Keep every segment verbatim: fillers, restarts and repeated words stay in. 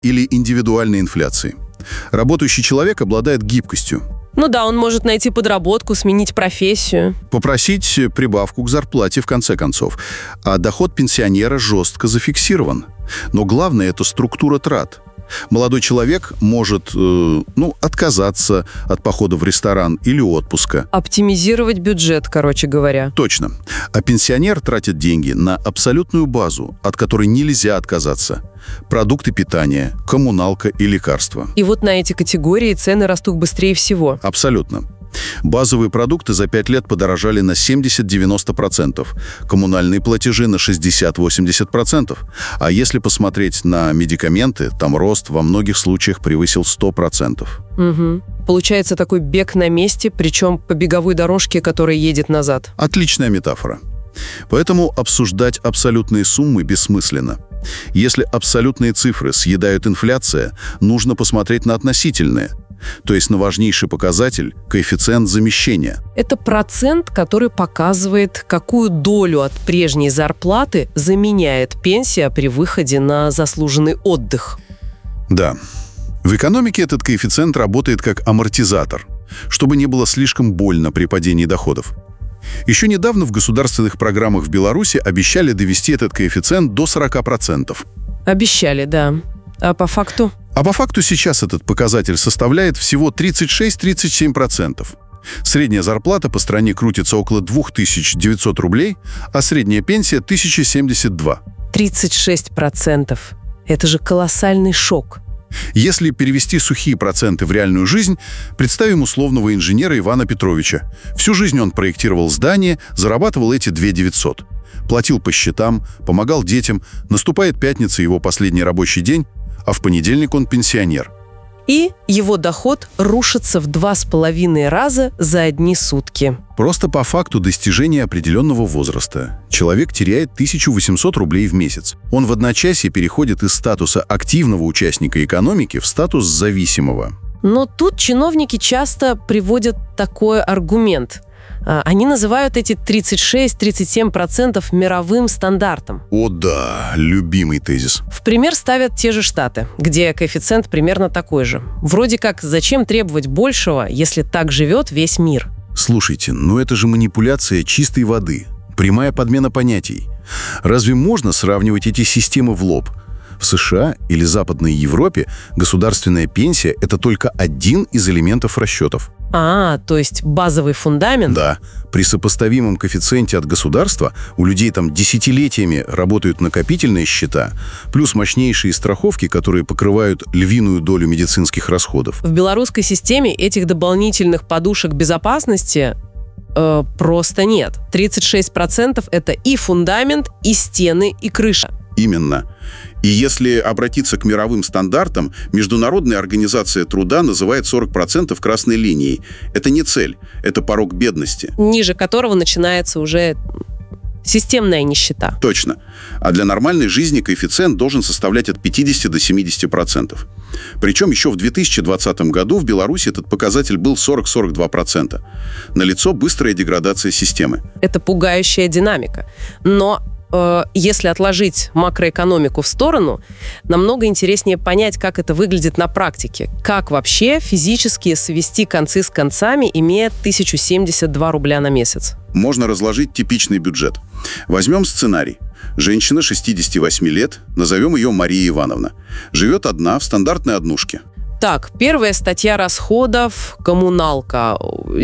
или индивидуальной инфляции. Работающий человек обладает гибкостью. Ну да, он может найти подработку, сменить профессию. Попросить прибавку к зарплате в конце концов. А доход пенсионера жестко зафиксирован. Но главное – это структура трат. Молодой человек может, э, ну, отказаться от похода в ресторан или отпуска. Оптимизировать бюджет, короче говоря. Точно. А пенсионер тратит деньги на абсолютную базу, от которой нельзя отказаться. Продукты питания, коммуналка и лекарства. И вот на эти категории цены растут быстрее всего. Абсолютно. Базовые продукты за пять лет подорожали на семьдесят-девяносто процентов, коммунальные платежи на шестьдесят-восемьдесят процентов. А если посмотреть на медикаменты, там рост во многих случаях превысил сто процентов. Угу. Получается такой бег на месте, причем по беговой дорожке, которая едет назад. Отличная метафора. Поэтому обсуждать абсолютные суммы бессмысленно. Если абсолютные цифры съедают инфляция, нужно посмотреть на относительные. То есть на важнейший показатель – коэффициент замещения. Это процент, который показывает, какую долю от прежней зарплаты заменяет пенсия при выходе на заслуженный отдых. Да. В экономике этот коэффициент работает как амортизатор, чтобы не было слишком больно при падении доходов. Еще недавно в государственных программах в Беларуси обещали довести этот коэффициент до сорока процентов. Обещали, да. А по факту? А по факту сейчас этот показатель составляет всего тридцать шесть - тридцать семь процентов. Средняя зарплата по стране крутится около две тысячи девятьсот рублей, а средняя пенсия – тысяча семьдесят два. тридцать шесть процентов. Это же колоссальный шок. Если перевести сухие проценты в реальную жизнь, представим условного инженера Ивана Петровича. Всю жизнь он проектировал здания, зарабатывал эти две тысячи девятьсот. Платил по счетам, помогал детям, наступает пятница, его последний рабочий день, а в понедельник он пенсионер. И его доход рушится в два с половиной раза за одни сутки. Просто по факту достижения определенного возраста человек теряет тысячу восемьсот рублей в месяц. Он в одночасье переходит из статуса активного участника экономики в статус зависимого. Но тут чиновники часто приводят такой аргумент. Они называют эти тридцать шесть - тридцать семь процентов мировым стандартом. О да, любимый тезис. В пример ставят те же Штаты, где коэффициент примерно такой же. Вроде как, зачем требовать большего, если так живет весь мир? Слушайте, ну это же манипуляция чистой воды. Прямая подмена понятий. Разве можно сравнивать эти системы в лоб? В США или Западной Европе государственная пенсия – это только один из элементов расчетов. А, то есть базовый фундамент? Да. При сопоставимом коэффициенте от государства у людей там десятилетиями работают накопительные счета, плюс мощнейшие страховки, которые покрывают львиную долю медицинских расходов. В белорусской системе этих дополнительных подушек безопасности э, просто нет. тридцать шесть процентов – это и фундамент, и стены, и крыша. Именно. И если обратиться к мировым стандартам, Международная организация труда называет сорок процентов красной линией. Это не цель, это порог бедности. Ниже которого начинается уже системная нищета. Точно. А для нормальной жизни коэффициент должен составлять от пятидесяти до семидесяти процентов. Причем еще в две тысячи двадцатом году в Беларуси этот показатель был сорок - сорок два процента. Налицо быстрая деградация системы. Это пугающая динамика. Но если отложить макроэкономику в сторону, намного интереснее понять, как это выглядит на практике. Как вообще физически свести концы с концами, имея тысячу семьдесят два рубля на месяц? Можно разложить типичный бюджет. Возьмем сценарий. Женщина шестидесяти восьми лет, назовем ее Мария Ивановна. Живет одна в стандартной однушке. Так, первая статья расходов – коммуналка.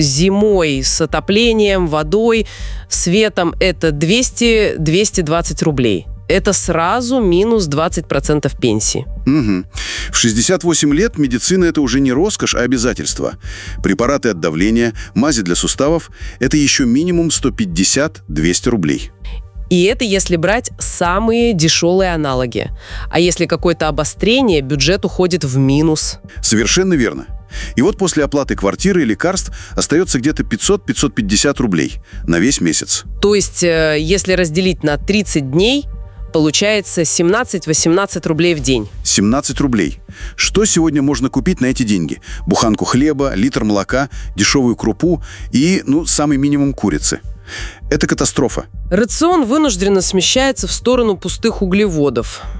Зимой с отоплением, водой, светом – это двести - двести двадцать рублей. Это сразу минус двадцать процентов пенсии. Угу. В шестьдесят восемь лет медицина – это уже не роскошь, а обязательство. Препараты от давления, мази для суставов – это еще минимум сто пятьдесят - двести рублей. И это если брать самые дешевые аналоги. А если какое-то обострение, бюджет уходит в минус. Совершенно верно. И вот после оплаты квартиры и лекарств остается где-то пятьсот - пятьсот пятьдесят рублей на весь месяц. То есть, если разделить на тридцать дней, получается семнадцать - восемнадцать рублей в день. семнадцать рублей. Что сегодня можно купить на эти деньги? Буханку хлеба, литр молока, дешевую крупу и, ну, самый минимум курицы. Это катастрофа. Рацион вынужденно смещается в сторону пустых углеводов.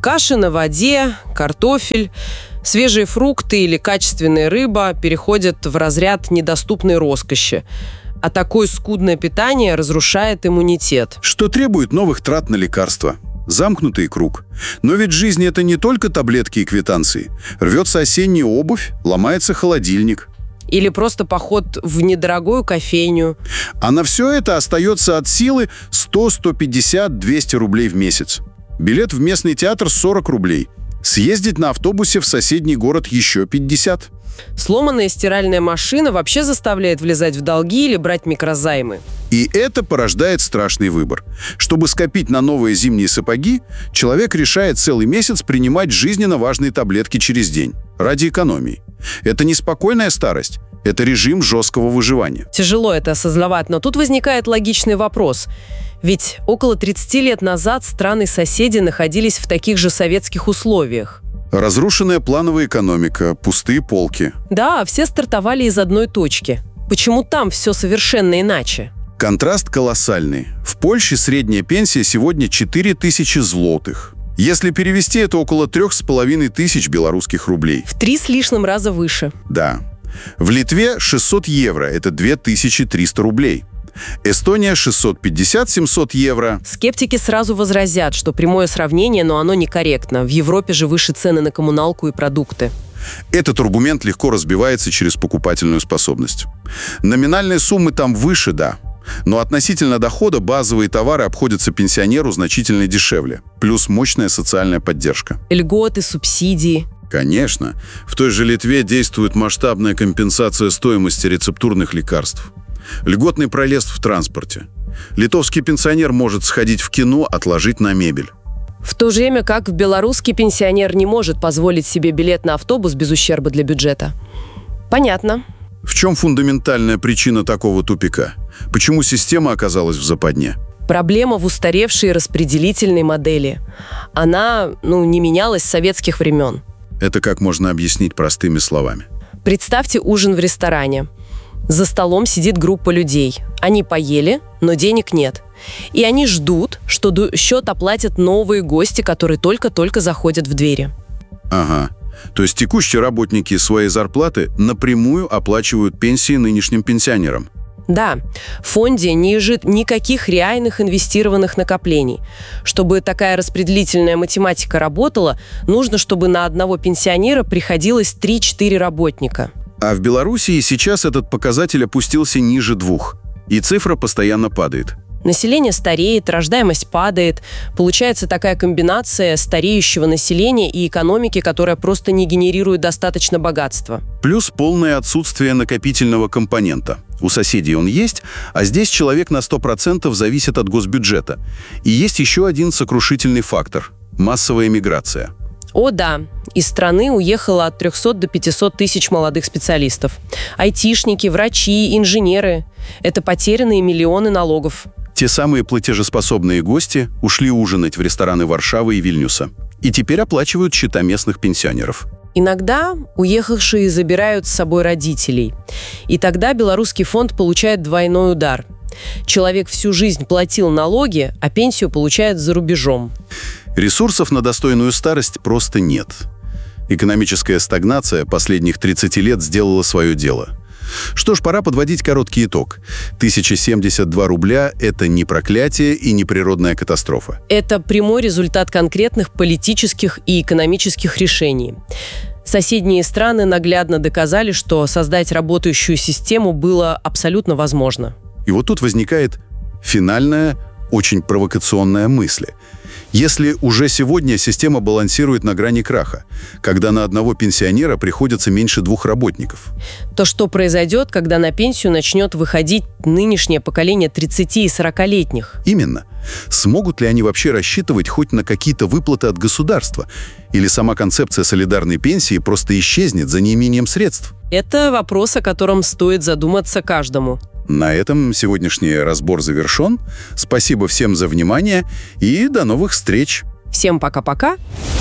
Каши на воде, картофель, свежие фрукты или качественная рыба переходят в разряд недоступной роскоши. А такое скудное питание разрушает иммунитет. Что требует новых трат на лекарства. Замкнутый круг. Но ведь жизнь – это не только таблетки и квитанции. Рвется осенняя обувь, ломается холодильник. Или просто поход в недорогую кофейню. А на все это остается от силы сто, сто пятьдесят, двести рублей в месяц. Билет в местный театр – сорок рублей. Съездить на автобусе в соседний город еще пятьдесят. Сломанная стиральная машина вообще заставляет влезать в долги или брать микрозаймы. И это порождает страшный выбор. Чтобы скопить на новые зимние сапоги, человек решает целый месяц принимать жизненно важные таблетки через день. Ради экономии. Это не спокойная старость. Это режим жесткого выживания. Тяжело это осознавать, но тут возникает логичный вопрос. Ведь около тридцати лет назад страны-соседи находились в таких же советских условиях. Разрушенная плановая экономика, пустые полки. Да, все стартовали из одной точки. Почему там все совершенно иначе? Контраст колоссальный. В Польше средняя пенсия сегодня четыре тысячи злотых. Если перевести, это около трех с половиной тысяч белорусских рублей. В три с лишним раза выше. Да. В Литве шестьсот евро – это две тысячи триста рублей. Эстония шестьсот пятьдесят - семьсот евро. Скептики сразу возразят, что прямое сравнение, но оно некорректно. В Европе же выше цены на коммуналку и продукты. Этот аргумент легко разбивается через покупательную способность. Номинальные суммы там выше, да. Но относительно дохода базовые товары обходятся пенсионеру значительно дешевле. Плюс мощная социальная поддержка. Льготы, субсидии. Конечно. В той же Литве действует масштабная компенсация стоимости рецептурных лекарств. Льготный проезд в транспорте. Литовский пенсионер может сходить в кино, отложить на мебель. В то же время как белорусский пенсионер не может позволить себе билет на автобус без ущерба для бюджета. Понятно. В чем фундаментальная причина такого тупика? Почему система оказалась в западне? Проблема в устаревшей распределительной модели. Она, ну, не менялась с советских времен. Это как можно объяснить простыми словами? Представьте ужин в ресторане. За столом сидит группа людей. Они поели, но денег нет. И они ждут, что счет оплатят новые гости, которые только-только заходят в двери. Ага. То есть текущие работники своей зарплаты напрямую оплачивают пенсии нынешним пенсионерам. Да, в фонде не лежит никаких реальных инвестированных накоплений. Чтобы такая распределительная математика работала, нужно, чтобы на одного пенсионера приходилось три-четыре работника. А в Белоруссии сейчас этот показатель опустился ниже двух. И цифра постоянно падает. Население стареет, рождаемость падает. Получается такая комбинация стареющего населения и экономики, которая просто не генерирует достаточно богатства. Плюс полное отсутствие накопительного компонента. У соседей он есть, а здесь человек на сто процентов зависит от госбюджета. И есть еще один сокрушительный фактор – массовая миграция. О да, из страны уехало от трехсот до пятисот тысяч молодых специалистов. Айтишники, врачи, инженеры – это потерянные миллионы налогов. Те самые платежеспособные гости ушли ужинать в рестораны Варшавы и Вильнюса. И теперь оплачивают счета местных пенсионеров. Иногда уехавшие забирают с собой родителей. И тогда белорусский фонд получает двойной удар. Человек всю жизнь платил налоги, а пенсию получает за рубежом. Ресурсов на достойную старость просто нет. Экономическая стагнация последних тридцати лет сделала свое дело. Что ж, пора подводить короткий итог. тысяча семьдесят два рубля – это не проклятие и не природная катастрофа. Это прямой результат конкретных политических и экономических решений. Соседние страны наглядно доказали, что создать работающую систему было абсолютно возможно. И вот тут возникает финальная, очень провокационная мысль. Если уже сегодня система балансирует на грани краха, когда на одного пенсионера приходится меньше двух работников, то что произойдет, когда на пенсию начнет выходить нынешнее поколение тридцати- и сорокалетних? Именно. Смогут ли они вообще рассчитывать хоть на какие-то выплаты от государства? Или сама концепция солидарной пенсии просто исчезнет за неимением средств? Это вопрос, о котором стоит задуматься каждому. На этом сегодняшний разбор завершен. Спасибо всем за внимание и до новых встреч. Всем пока-пока.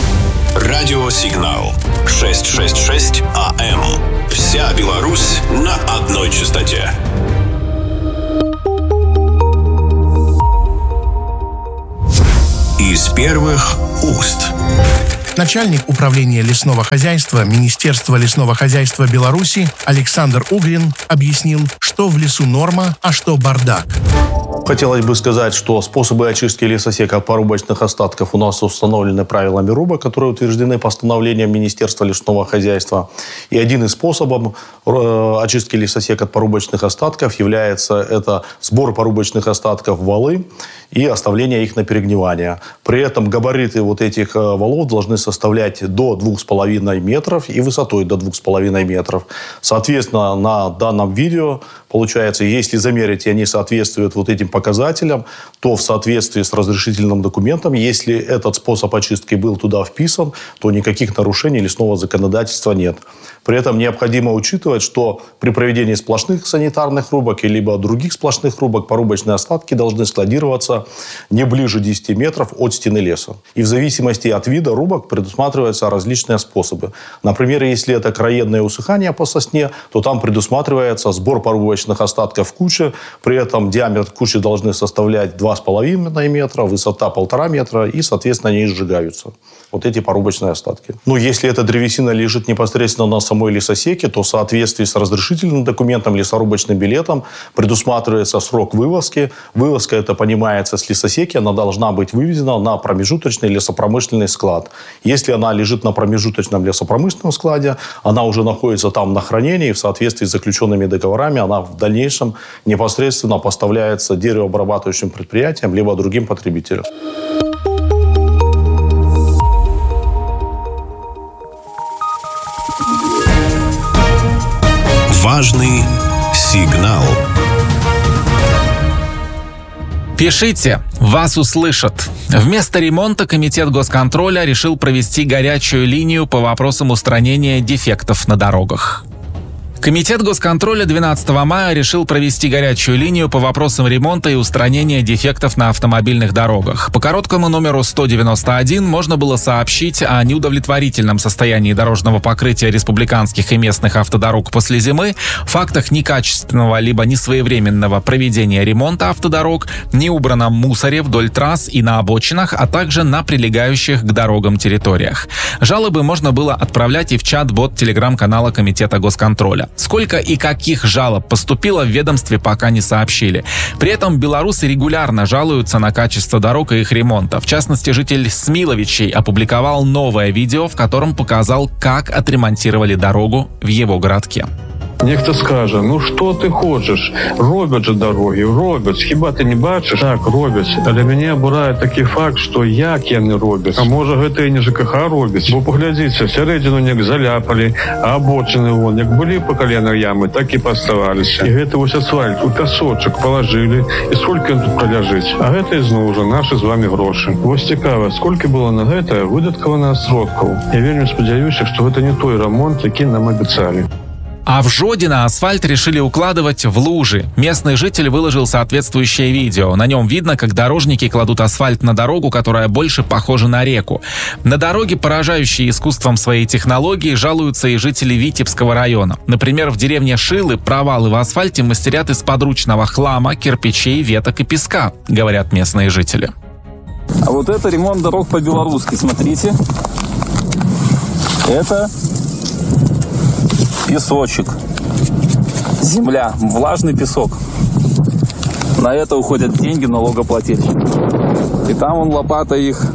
Радиосигнал шестьсот шестьдесят шесть АМ. Вся Беларусь на одной частоте. из первых уст. Начальник управления лесного хозяйства Министерства лесного хозяйства Беларуси Александр Угрин объяснил, что в лесу норма, а что бардак. Хотелось бы сказать, что способы очистки лесосека от порубочных остатков у нас установлены правилами РУБа, которые утверждены постановлением Министерства лесного хозяйства. И один из способов очистки лесосека от порубочных остатков является это сбор порубочных остатков в валы и оставление их на перегнивание. При этом габариты вот этих валов должны составлять до двух с половиной метров и высотой до двух с половиной метров. Соответственно, на данном видео получается, если замерить, и они соответствуют вот этим показателям, то в соответствии с разрешительным документом, если этот способ очистки был туда вписан, то никаких нарушений лесного законодательства нет. При этом необходимо учитывать, что при проведении сплошных санитарных рубок либо других сплошных рубок порубочные остатки должны складироваться не ближе десяти метров от стены леса. И в зависимости от вида рубок предусматриваются различные способы. Например, если это краеедное усыхание по сосне, то там предусматривается сбор порубочных остатков в куче. При этом диаметр кучи должны составлять два с половиной метра, высота полтора метра, и, соответственно, они сжигаются. Вот эти порубочные остатки. Ну, если эта древесина лежит непосредственно на самой лесосеке, то в соответствии с разрешительным документом, лесорубочным билетом предусматривается срок вывозки. Вывозка, это понимается, с лесосеки, она должна быть вывезена на промежуточный лесопромышленный склад. Если она лежит на промежуточном лесопромышленном складе, она уже находится там на хранении, и в соответствии с заключенными договорами она в дальнейшем непосредственно поставляется деревообрабатывающим предприятиям либо другим потребителям. Важный сигнал. Пишите, вас услышат. Вместо ремонта Комитет госконтроля решил провести горячую линию по вопросам устранения дефектов на дорогах. Комитет госконтроля двенадцатого мая решил провести горячую линию по вопросам ремонта и устранения дефектов на автомобильных дорогах. По короткому номеру сто девяносто один можно было сообщить о неудовлетворительном состоянии дорожного покрытия республиканских и местных автодорог после зимы, фактах некачественного либо несвоевременного проведения ремонта автодорог, неубранном мусоре вдоль трасс и на обочинах, а также на прилегающих к дорогам территориях. Жалобы можно было отправлять и в чат-бот телеграм-канала Комитета госконтроля. Сколько и каких жалоб поступило, в ведомстве пока не сообщили. При этом белорусы регулярно жалуются на качество дорог и их ремонта. В частности, житель Смиловичей опубликовал новое видео, в котором показал, как отремонтировали дорогу в его городке. Нехто скаже, ну що ти хочеш? Робять же дороги, робять. Хіба ти не бачиш? Так, робять. Але мене обурає такий факт, що як яны робять? А може гэта і не ЖКХ робять? Бо поглядзіце, всередину неяк заляпали, а обочины вон, як былі по колено ямы, так і паставаліся. І гэты вось асфальт у пясочак положили, і сколько ён тут проляжыць? А гэта ізноў жа наши з вами грошы. Вось цікава, сколько было на гэта выдаткавана сродкаў. Я вельмі спадзяюся, што гэта не той ремонт, які нам абяцалі. А в Жодино асфальт решили укладывать в лужи. Местный житель выложил соответствующее видео. На нем видно, как дорожники кладут асфальт на дорогу, которая больше похожа на реку. На дороге, поражающие искусством своей технологии, жалуются и жители Витебского района. Например, в деревне Шилы провалы в асфальте мастерят из подручного хлама, кирпичей, веток и песка, говорят местные жители. А вот это ремонт дорог по-белорусски, смотрите. Это песочек, земля, влажный песок. На это уходят деньги налогоплательщиков. И там он лопатой их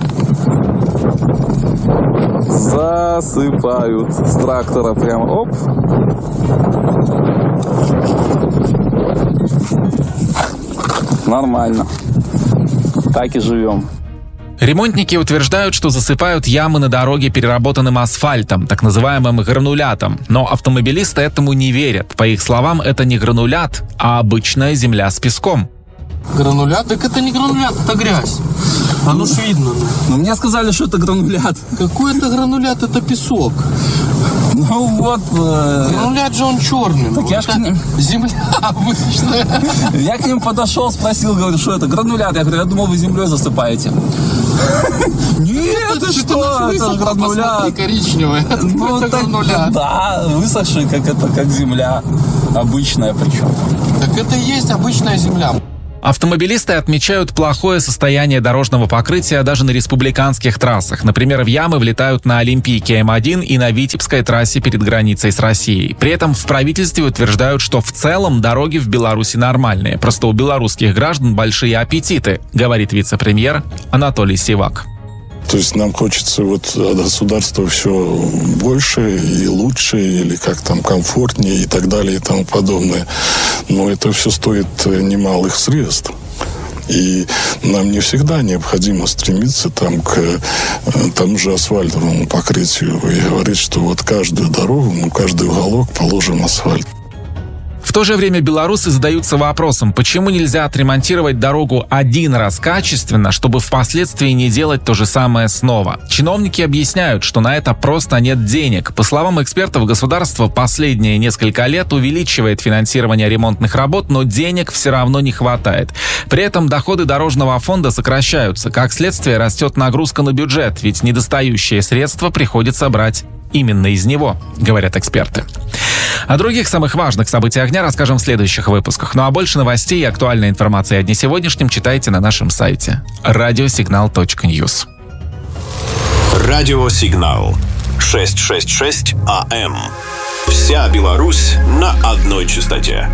засыпают с трактора прямо. Оп. Нормально. Так и живем. Ремонтники утверждают, что засыпают ямы на дороге переработанным асфальтом, так называемым гранулятом. Но автомобилисты этому не верят. По их словам, это не гранулят, а обычная земля с песком. Гранулят? Так это не гранулят, это грязь. Оно ж видно. Но мне сказали, что это гранулят. Какой это гранулят? Это песок. Ну вот... Э... Гранулят же он черный. Так я ж к ним... Земля обычная. Я к ним подошел, спросил, говорю, что это? Гранулят. Я говорю, я думал, вы землей засыпаете. Нет, ты что? Это гранулят. Коричневый. Это гранулят. Да, высохший, как это, как земля. Обычная причем. Так это и есть обычная земля. Автомобилисты отмечают плохое состояние дорожного покрытия даже на республиканских трассах. Например, в ямы влетают на Олимпийке М один и на Витебской трассе перед границей с Россией. При этом в правительстве утверждают, что в целом дороги в Беларуси нормальные. Просто у белорусских граждан большие аппетиты, говорит вице-премьер Анатолий Сивак. То есть нам хочется вот от государства все больше и лучше, или как там комфортнее и так далее и тому подобное. Но это все стоит немалых средств. И нам не всегда необходимо стремиться там, к тому же асфальтовому покрытию и говорить, что вот каждую дорогу, ну, каждый уголок положим асфальт. В то же время белорусы задаются вопросом, почему нельзя отремонтировать дорогу один раз качественно, чтобы впоследствии не делать то же самое снова. Чиновники объясняют, что на это просто нет денег. По словам экспертов, государство последние несколько лет увеличивает финансирование ремонтных работ, но денег все равно не хватает. При этом доходы дорожного фонда сокращаются. Как следствие, растет нагрузка на бюджет, ведь недостающие средства приходится брать именно из него, говорят эксперты. О других самых важных событиях дня расскажем в следующих выпусках. Ну а больше новостей и актуальной информации о дне сегодняшнем читайте на нашем сайте радиосигнал точка ньюс. Радиосигнал шестьсот шестьдесят шесть АМ. Вся Беларусь на одной частоте.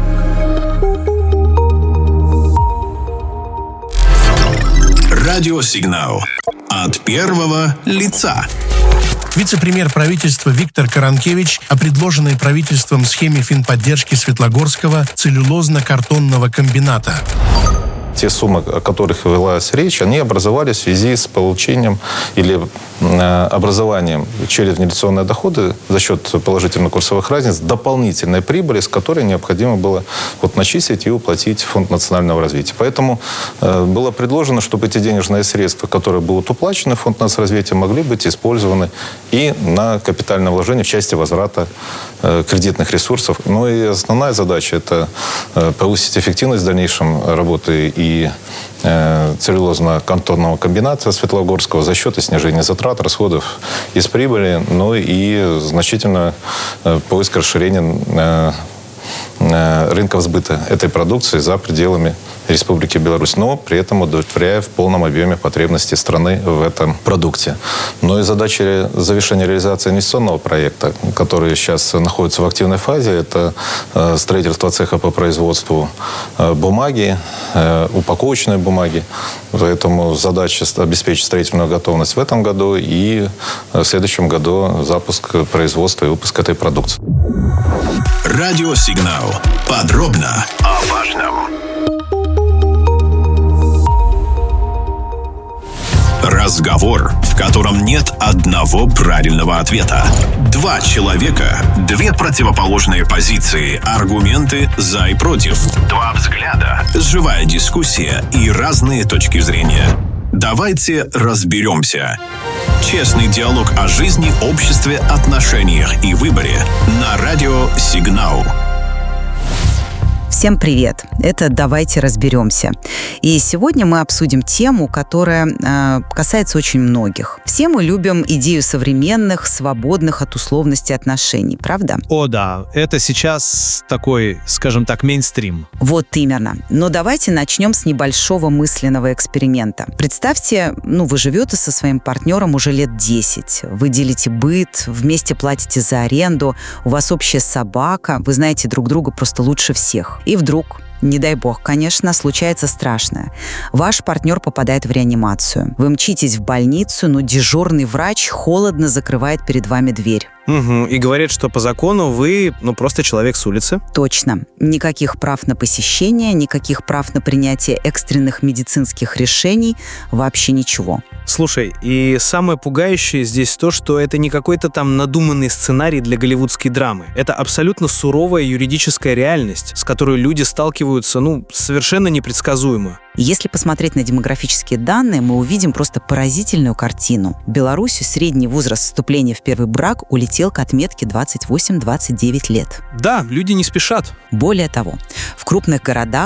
Радиосигнал от первого лица. Вице-премьер правительства Виктор Каранкевич о предложенной правительством схеме финподдержки Светлогорского целлюлозно-картонного комбината. Те суммы, о которых велась речь, они образовались в связи с получением или э, образованием через внедренные доходы за счет положительных курсовых разниц дополнительной прибыли, с которой необходимо было вот, начислить и уплатить в Фонд национального развития. Поэтому э, было предложено, чтобы эти денежные средства, которые будут уплачены в Фонд нацразвития, могли быть использованы и на капитальное вложение в части возврата э, кредитных ресурсов. Но и основная задача – это э, повысить эффективность в дальнейшем работы и и э, целлюлозно-картонного комбината Светлогорского за счет снижения затрат, расходов из прибыли, но и значительно э, поиск расширения э, э, рынков сбыта этой продукции за пределами Республики Беларусь, но при этом удовлетворяя в полном объеме потребности страны в этом продукте. Но и задача завершения реализации инвестиционного проекта, который сейчас находится в активной фазе, это э, строительство цеха по производству э, бумаги, э, упаковочной бумаги. Поэтому задача обеспечить строительную готовность в этом году и в следующем году запуск производства и выпуск этой продукции. Радиосигнал. Подробно о важном. Разговор, в котором нет одного правильного ответа. Два человека, две противоположные позиции, аргументы за и против. Два взгляда, живая дискуссия и разные точки зрения. Давайте разберемся. Честный диалог о жизни, обществе, отношениях и выборе на радио «Сигнал». Всем привет! Это «Давайте разберемся». И сегодня мы обсудим тему, которая э, касается очень многих. Все мы любим идею современных, свободных от условности отношений, правда? О, да. Это сейчас такой, скажем так, мейнстрим. Вот именно. Но давайте начнем с небольшого мысленного эксперимента. Представьте, ну, вы живете со своим партнером уже лет десять. Вы делите быт, вместе платите за аренду, у вас общая собака, вы знаете друг друга просто лучше всех. И вдруг, не дай бог, конечно, случается страшное. Ваш партнер попадает в реанимацию. Вы мчитесь в больницу, но дежурный врач холодно закрывает перед вами дверь. Угу. И говорит, что по закону вы, ну, просто человек с улицы. Точно. Никаких прав на посещение, никаких прав на принятие экстренных медицинских решений, вообще ничего. Слушай, и самое пугающее здесь то, что это не какой-то там надуманный сценарий для голливудской драмы. Это абсолютно суровая юридическая реальность, с которой люди сталкиваются, ну, совершенно непредсказуемо. Если посмотреть на демографические данные, мы увидим просто поразительную картину. В Беларуси средний возраст вступления в первый брак улетел к отметке двадцать восемь - двадцать девять лет. Да, люди не спешат. Более того, в крупных городах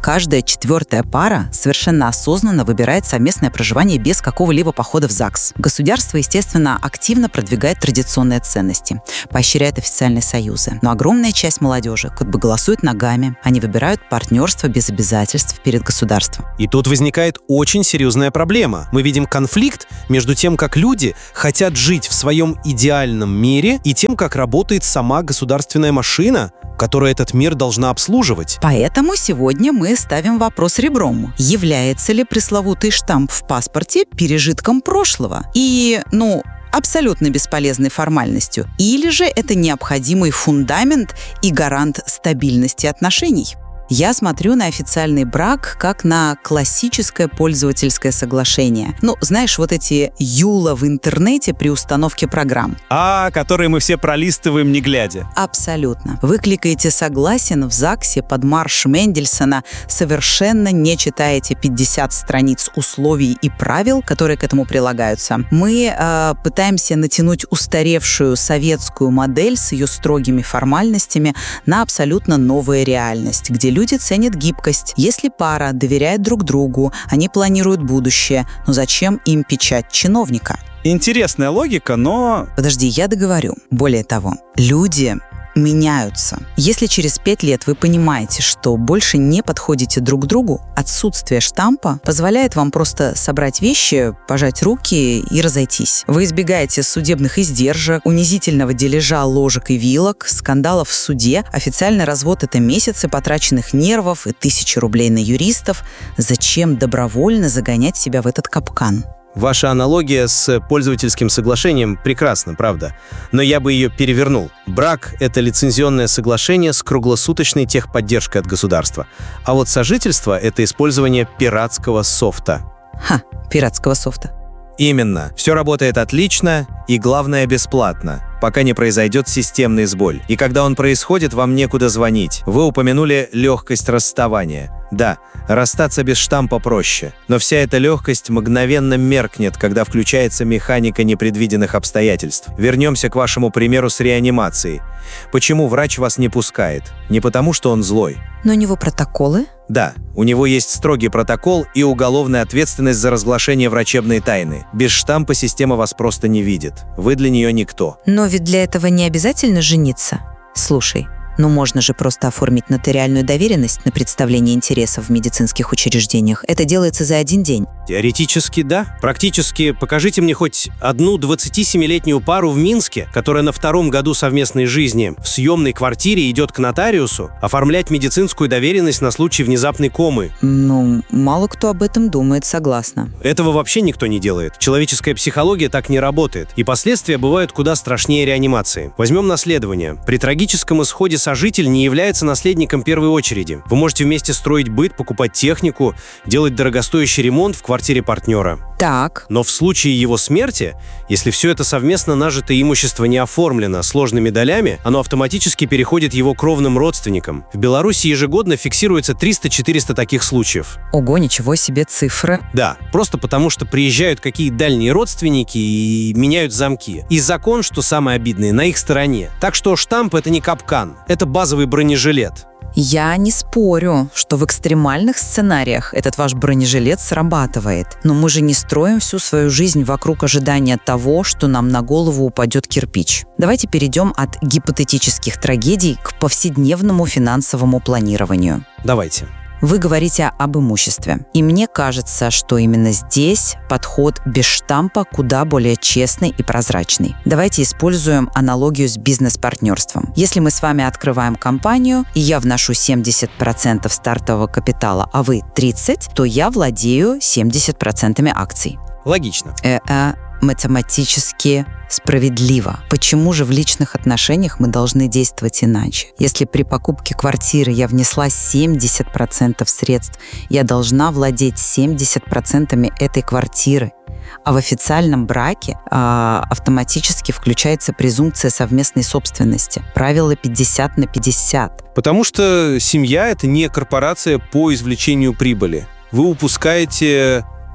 Каждая четвертая пара совершенно осознанно выбирает совместное проживание без какого-либо похода в ЗАГС. Государство, естественно, активно продвигает традиционные ценности, поощряет официальные союзы. Но огромная часть молодежи как бы голосует ногами. Они выбирают партнерство без обязательств перед государством. И тут возникает очень серьезная проблема. Мы видим конфликт между тем, как люди хотят жить в своем идеальном мире, и тем, как работает сама государственная машина, которая этот мир должна обслуживать. Поэтому сегодня мы ставим вопрос ребром. Является ли пресловутый штамп в паспорте пережитком прошлого? И, ну, абсолютно бесполезной формальностью? Или же это необходимый фундамент и гарант стабильности отношений? Я смотрю на официальный брак как на классическое пользовательское соглашение. Ну, знаешь, вот эти юла в интернете при установке программ. А, которые мы все пролистываем не глядя. Абсолютно. Вы кликаете «Согласен» в ЗАГСе под марш Мендельсона, совершенно не читаете пятьдесят страниц условий и правил, которые к этому прилагаются. Мы э, пытаемся натянуть устаревшую советскую модель с ее строгими формальностями на абсолютно новую реальность, где люди Люди ценят гибкость. Если пара доверяет друг другу, они планируют будущее. Но зачем им печать чиновника? Интересная логика, но... Подожди, я договорю. Более того, люди меняются. Если через пять лет вы понимаете, что больше не подходите друг к другу, отсутствие штампа позволяет вам просто собрать вещи, пожать руки и разойтись. Вы избегаете судебных издержек, унизительного дележа ложек и вилок, скандалов в суде. Официальный развод — это месяцы потраченных нервов и тысячи рублей на юристов. Зачем добровольно загонять себя в этот капкан? Ваша аналогия с пользовательским соглашением прекрасна, правда? Но я бы ее перевернул. Брак — это лицензионное соглашение с круглосуточной техподдержкой от государства. А вот сожительство — это использование пиратского софта. Ха, пиратского софта. Именно. Все работает отлично и, главное, бесплатно, пока не произойдет системный сбой. И когда он происходит, вам некуда звонить. Вы упомянули легкость расставания. Да, расстаться без штампа проще, но вся эта легкость мгновенно меркнет, когда включается механика непредвиденных обстоятельств. Вернемся к вашему примеру с реанимацией. Почему врач вас не пускает? Не потому, что он злой. Но у него протоколы? Да, у него есть строгий протокол и уголовная ответственность за разглашение врачебной тайны. Без штампа система вас просто не видит. Вы для нее никто. Но ведь для этого не обязательно жениться. Слушай, ну можно же просто оформить нотариальную доверенность на представление интересов в медицинских учреждениях. Это делается за один день. Теоретически, да. Практически покажите мне хоть одну двадцатисемилетнюю пару в Минске, которая на втором году совместной жизни в съемной квартире идет к нотариусу оформлять медицинскую доверенность на случай внезапной комы. Ну, мало кто об этом думает, согласна. Этого вообще никто не делает. Человеческая психология так не работает. И последствия бывают куда страшнее реанимации. Возьмем наследование. При трагическом исходе сожитель не является наследником первой очереди. Вы можете вместе строить быт, покупать технику, делать дорогостоящий ремонт в квартире партнера. Так. Но в случае его смерти, если все это совместно нажитое имущество не оформлено сложными долями, оно автоматически переходит его кровным родственникам. В Беларуси ежегодно фиксируется триста-четыреста таких случаев. Ого, ничего себе цифры. Да, просто потому что приезжают какие дальние родственники и меняют замки. И закон, что самое обидное, на их стороне. Так что штамп — это не капкан, это базовый бронежилет. Я не спорю, что в экстремальных сценариях этот ваш бронежилет срабатывает. Но мы же не строим всю свою жизнь вокруг ожидания того, что нам на голову упадет кирпич. Давайте перейдем от гипотетических трагедий к повседневному финансовому планированию. Давайте. Вы говорите об имуществе. И мне кажется, что именно здесь подход без штампа куда более честный и прозрачный. Давайте используем аналогию с бизнес-партнерством. Если мы с вами открываем компанию, и я вношу семьдесят процентов стартового капитала, а вы тридцать процентов, то я владею семьдесят процентов акций. Логично. Это математически справедливо. Почему же в личных отношениях мы должны действовать иначе? Если при покупке квартиры я внесла семьдесят процентов средств, я должна владеть семьдесят процентов этой квартиры. А в официальном браке а, автоматически включается презумпция совместной собственности. Правило пятьдесят на пятьдесят. Потому что семья — это не корпорация по извлечению прибыли. Вы упускаете...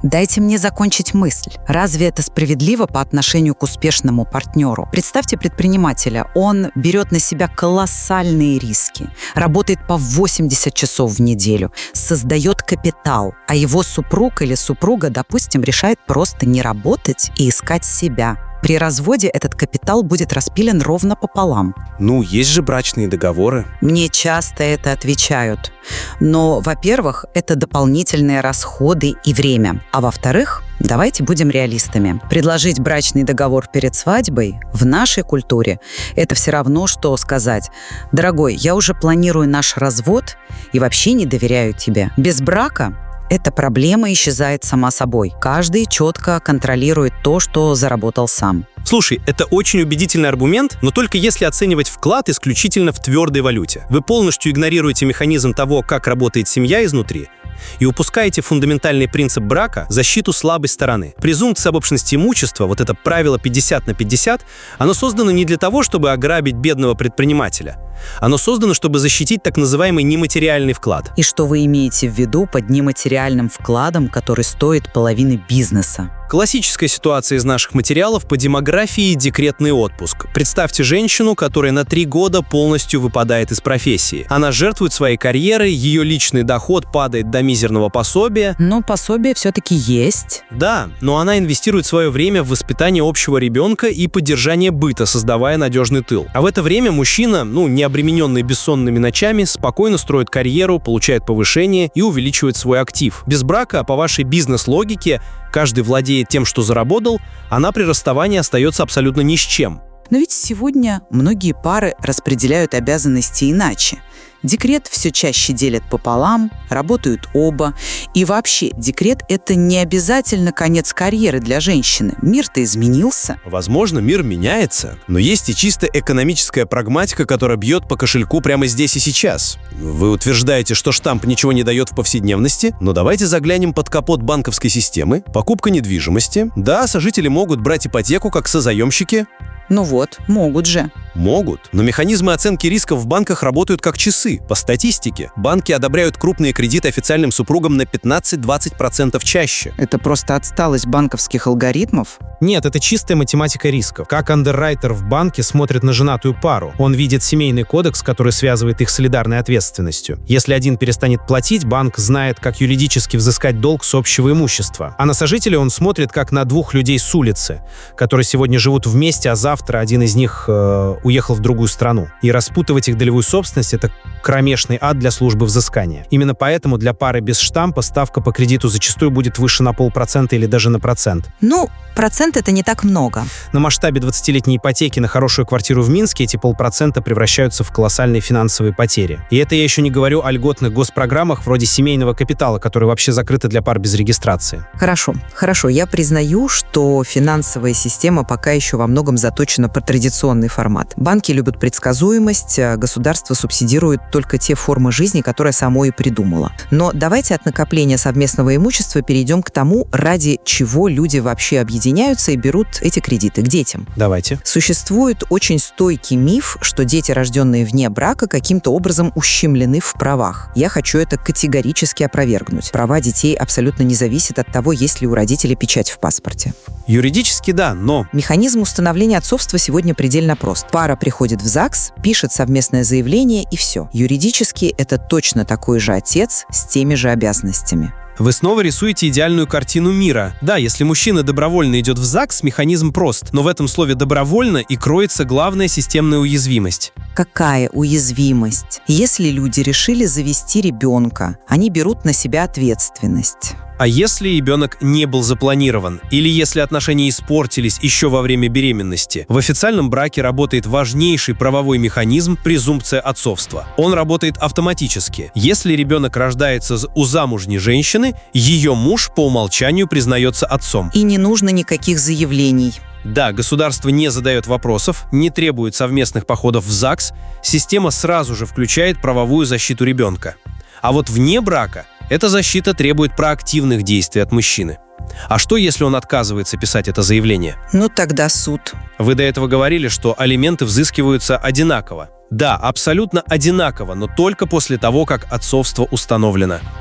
Дайте мне закончить мысль. Разве это справедливо по отношению к успешному партнеру? Представьте предпринимателя. Он берет на себя колоссальные риски, работает по восемьдесят часов в неделю, создает капитал, а его супруг или супруга, допустим, решает просто не работать и искать себя. При разводе этот капитал будет распилен ровно пополам. Ну, есть же брачные договоры. Мне часто это отвечают. Но, во-первых, это дополнительные расходы и время. А во-вторых, давайте будем реалистами. Предложить брачный договор перед свадьбой в нашей культуре – это все равно, что сказать: «Дорогой, я уже планирую наш развод и вообще не доверяю тебе». Без брака эта проблема исчезает сама собой. Каждый четко контролирует то, что заработал сам. Слушай, это очень убедительный аргумент, но только если оценивать вклад исключительно в твердой валюте. Вы полностью игнорируете механизм того, как работает семья изнутри, и упускаете фундаментальный принцип брака – защиту слабой стороны. Презумпция об общности имущества, вот это правило пятьдесят на пятьдесят, оно создано не для того, чтобы ограбить бедного предпринимателя. Оно создано, чтобы защитить так называемый нематериальный вклад. И что вы имеете в виду под нематериальным вкладом, который стоит половины бизнеса? Классическая ситуация из наших материалов по демографии – декретный отпуск. Представьте женщину, которая на три года полностью выпадает из профессии. Она жертвует своей карьерой, ее личный доход падает до мизерного пособия. Но пособие все-таки есть. Да, но она инвестирует свое время в воспитание общего ребенка и поддержание быта, создавая надежный тыл. А в это время мужчина, ну, не обремененный бессонными ночами, спокойно строит карьеру, получает повышение и увеличивает свой актив. Без брака, по вашей бизнес-логике, каждый владеет тем, что заработал, она при расставании остается абсолютно ни с чем. Но ведь сегодня многие пары распределяют обязанности иначе. Декрет все чаще делят пополам, работают оба. И вообще, декрет – это не обязательно конец карьеры для женщины. Мир-то изменился. Возможно, мир меняется, но есть и чисто экономическая прагматика, которая бьет по кошельку прямо здесь и сейчас. Вы утверждаете, что штамп ничего не дает в повседневности, но давайте заглянем под капот банковской системы. Покупка недвижимости. Да, сожители могут брать ипотеку как созаемщики. Ну вот, могут же. Могут, но механизмы оценки рисков в банках работают как часы. По статистике, банки одобряют крупные кредиты официальным супругам на пятнадцать-двадцать процентов чаще. Это просто отсталость банковских алгоритмов? Нет, это чистая математика рисков. Как андеррайтер в банке смотрит на женатую пару. Он видит семейный кодекс, который связывает их солидарной ответственностью. Если один перестанет платить, банк знает, как юридически взыскать долг с общего имущества. А на сожителя он смотрит как на двух людей с улицы, которые сегодня живут вместе, а завтра один из них э, уехал в другую страну. И распутывать их долевую собственность – это кромешный ад для службы взыскания. Именно поэтому для пары без штампа ставка по кредиту зачастую будет выше на полпроцента или даже на процент. Ну, процент – это не так много. На масштабе двадцатилетней ипотеки на хорошую квартиру в Минске эти полпроцента превращаются в колоссальные финансовые потери. И это я еще не говорю о льготных госпрограммах вроде семейного капитала, которые вообще закрыты для пар без регистрации. Хорошо, хорошо. Я признаю, что финансовая система пока еще во многом заточена под традиционный формат. Банки любят предсказуемость, а государство субсидирует только те формы жизни, которые само и придумало. Но давайте от накопления совместного имущества перейдем к тому, ради чего люди вообще объединяются и берут эти кредиты, к детям. Давайте. Существует очень стойкий миф, что дети, рожденные вне брака, каким-то образом ущемлены в правах. Я хочу это категорически опровергнуть. Права детей абсолютно не зависят от того, есть ли у родителей печать в паспорте. Юридически да, но... Механизм установления отцовства сегодня предельно прост. Пара приходит в ЗАГС, пишет совместное заявление и все. Юридически это точно такой же отец с теми же обязанностями. Вы снова рисуете идеальную картину мира. Да, если мужчина добровольно идет в ЗАГС, механизм прост, но в этом слове «добровольно» и кроется главная системная уязвимость. Какая уязвимость? Если люди решили завести ребенка, они берут на себя ответственность. А если ребенок не был запланирован? Или если отношения испортились еще во время беременности? В официальном браке работает важнейший правовой механизм – презумпция отцовства. Он работает автоматически. Если ребенок рождается у замужней женщины, ее муж по умолчанию признается отцом. И не нужно никаких заявлений. Да, государство не задает вопросов, не требует совместных походов в ЗАГС, система сразу же включает правовую защиту ребенка. А вот вне брака эта защита требует проактивных действий от мужчины. А что, если он отказывается писать это заявление? Ну, тогда суд. Вы до этого говорили, что алименты взыскиваются одинаково. Да, абсолютно одинаково, но только после того, как отцовство установлено.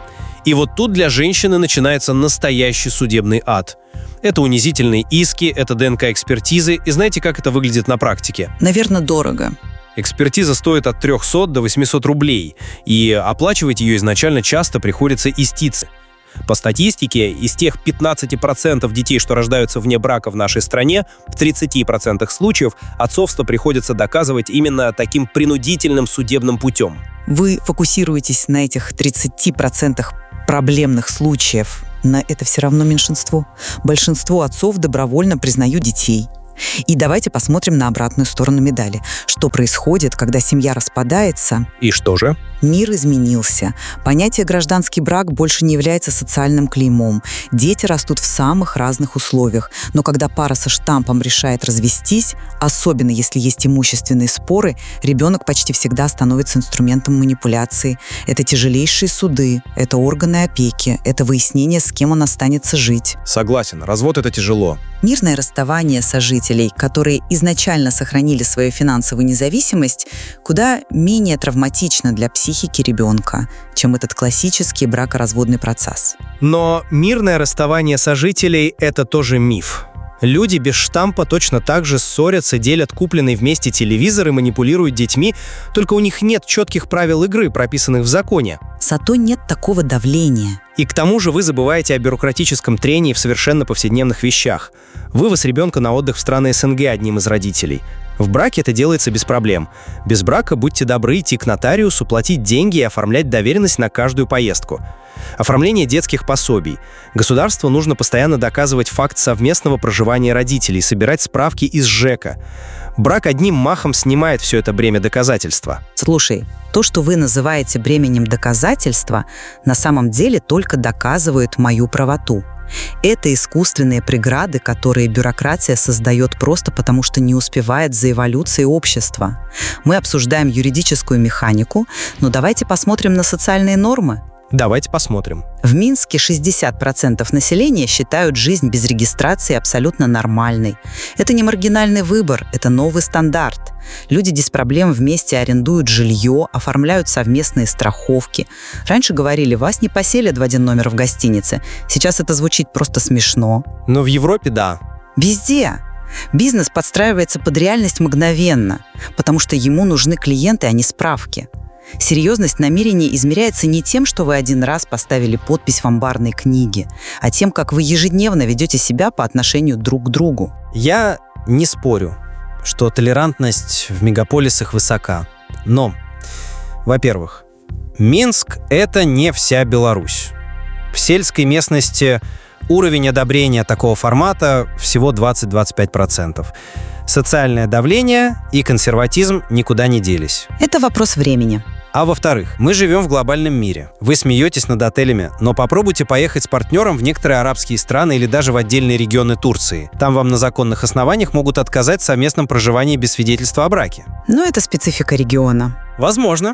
И вот тут для женщины начинается настоящий судебный ад. Это унизительные иски, это ДНК-экспертизы. И знаете, как это выглядит на практике? Наверное, дорого. Экспертиза стоит от трехсот до восьмисот рублей, и оплачивать ее изначально часто приходится истицы. По статистике, из тех пятнадцати процентов детей, что рождаются вне брака в нашей стране, в тридцати процентах случаев отцовство приходится доказывать именно таким принудительным судебным путем. Вы фокусируетесь на этих тридцати процентах проблемных случаев, но это все равно меньшинство. Большинство отцов добровольно признают детей. И давайте посмотрим на обратную сторону медали. Что происходит, когда семья распадается? И что же? Мир изменился. Понятие «гражданский брак» больше не является социальным клеймом. Дети растут в самых разных условиях. Но когда пара со штампом решает развестись, особенно если есть имущественные споры, ребенок почти всегда становится инструментом манипуляции. Это тяжелейшие суды, это органы опеки, это выяснение, с кем он останется жить. Согласен, развод — это тяжело. Мирное расставание сожителей, которые изначально сохранили свою финансовую независимость, куда менее травматично для психики ребенка, чем этот классический бракоразводный процесс. Но мирное расставание сожителей — это тоже миф. Люди без штампа точно так же ссорятся, делят купленный вместе телевизор и манипулируют детьми, только у них нет четких правил игры, прописанных в законе. Зато нет такого давления. И к тому же вы забываете о бюрократическом трении в совершенно повседневных вещах. Вывоз ребенка на отдых в страны СНГ одним из родителей. В браке это делается без проблем. Без брака будьте добры идти к нотариусу, платить деньги и оформлять доверенность на каждую поездку. Оформление детских пособий. Государству нужно постоянно доказывать факт совместного проживания родителей, собирать справки из ЖЭКа. Брак одним махом снимает все это бремя доказательства. Слушай, то, что вы называете бременем доказательства, на самом деле только доказывает мою правоту. Это искусственные преграды, которые бюрократия создает просто потому, что не успевает за эволюцией общества. Мы обсуждаем юридическую механику, но давайте посмотрим на социальные нормы. Давайте посмотрим. В Минске шестьдесят процентов населения считают жизнь без регистрации абсолютно нормальной. Это не маргинальный выбор, это новый стандарт. Люди без проблем вместе арендуют жилье, оформляют совместные страховки. Раньше говорили, вас не поселят в один номер в гостинице. Сейчас это звучит просто смешно. Но в Европе да. Везде. Бизнес подстраивается под реальность мгновенно, потому что ему нужны клиенты, а не справки. Серьезность намерений измеряется не тем, что вы один раз поставили подпись в амбарной книге, а тем, как вы ежедневно ведете себя по отношению друг к другу. Я не спорю, что толерантность в мегаполисах высока. Но, во-первых, Минск — это не вся Беларусь. В сельской местности уровень одобрения такого формата всего двадцать-двадцать пять процентов. Социальное давление и консерватизм никуда не делись. Это вопрос времени. А во-вторых, мы живем в глобальном мире. Вы смеетесь над отелями, но попробуйте поехать с партнером в некоторые арабские страны или даже в отдельные регионы Турции. Там вам на законных основаниях могут отказать в совместном проживании без свидетельства о браке. Но это специфика региона. Возможно.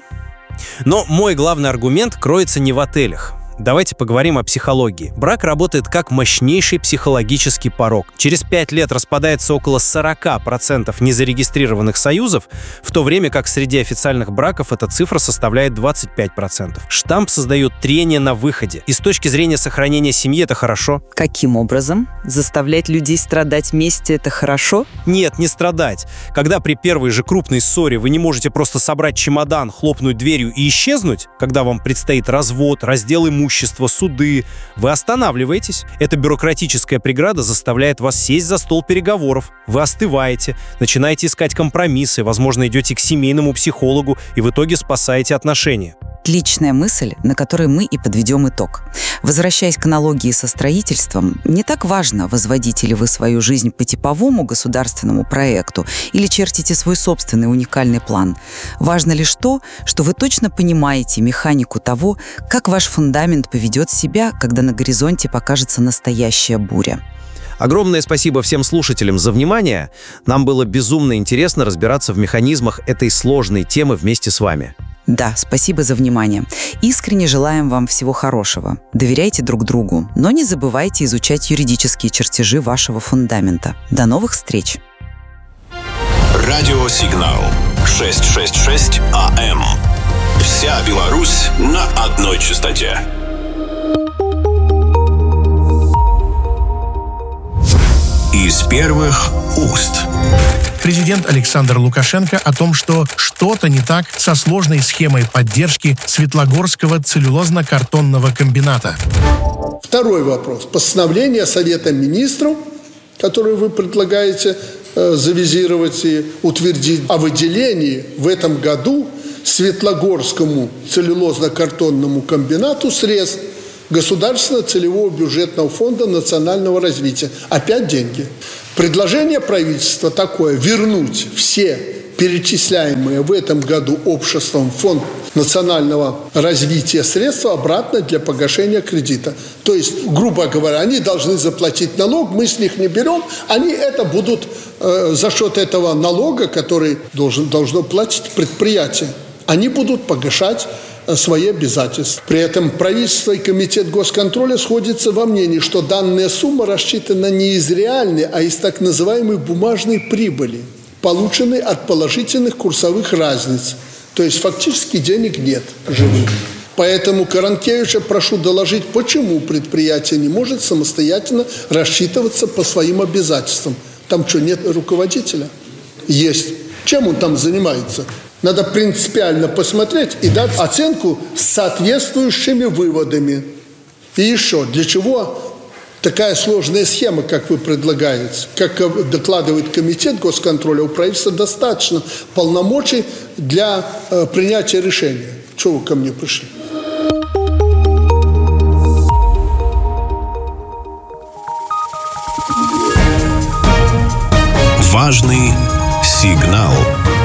Но мой главный аргумент кроется не в отелях. Давайте поговорим о психологии. Брак работает как мощнейший психологический порог. Через пять лет распадается около сорок процентов незарегистрированных союзов, в то время как среди официальных браков эта цифра составляет двадцать пять процентов. Штамп создает трение на выходе. И с точки зрения сохранения семьи это хорошо. Каким образом? Заставлять людей страдать вместе — это хорошо? Нет, не страдать. Когда при первой же крупной ссоре вы не можете просто собрать чемодан, хлопнуть дверью и исчезнуть, когда вам предстоит развод, раздел имущества, имущество, суды, вы останавливаетесь. Эта бюрократическая преграда заставляет вас сесть за стол переговоров. Вы остываете, начинаете искать компромиссы, возможно, идете к семейному психологу и в итоге спасаете отношения. Отличная мысль, на которой мы и подведем итог. Возвращаясь к аналогии со строительством, не так важно, возводите ли вы свою жизнь по типовому государственному проекту или чертите свой собственный уникальный план. Важно лишь то, что вы точно понимаете механику того, как ваш фундамент поведет себя, когда на горизонте покажется настоящая буря. Огромное спасибо всем слушателям за внимание. Нам было безумно интересно разбираться в механизмах этой сложной темы вместе с вами. Да, спасибо за внимание. Искренне желаем вам всего хорошего. Доверяйте друг другу, но не забывайте изучать юридические чертежи вашего фундамента. До новых встреч! Радиосигнал шестьсот шестьдесят шесть эй эм. Вся Беларусь на одной частоте. Из первых уст. Президент Александр Лукашенко о том, что что-то не так со сложной схемой поддержки Светлогорского целлюлозно-картонного комбината. Второй вопрос. Постановление Совета министров, которое вы предлагаете э, завизировать и утвердить, о выделении в этом году Светлогорскому целлюлозно-картонному комбинату средств Государственного целевого бюджетного фонда национального развития. Опять деньги. Предложение правительства такое: вернуть все перечисляемые в этом году обществом в фонд национального развития средства обратно для погашения кредита. То есть, грубо говоря, они должны заплатить налог, мы с них не берем, они это будут э, за счет этого налога, который должен, должно платить предприятие, они будут погашать свои обязательства. При этом правительство и комитет госконтроля сходятся во мнении, что данная сумма рассчитана не из реальной, а из так называемой бумажной прибыли, полученной от положительных курсовых разниц. То есть фактически денег нет живых. Поэтому Каранкевича прошу доложить, почему предприятие не может самостоятельно рассчитываться по своим обязательствам. Там что, нет руководителя? Есть. Чем он там занимается? Надо принципиально посмотреть и дать оценку с соответствующими выводами. И еще, для чего такая сложная схема, как вы предлагаете? Как докладывает комитет госконтроля, у правительства достаточно полномочий для э, принятия решения. Чего вы ко мне пришли? Важный сигнал.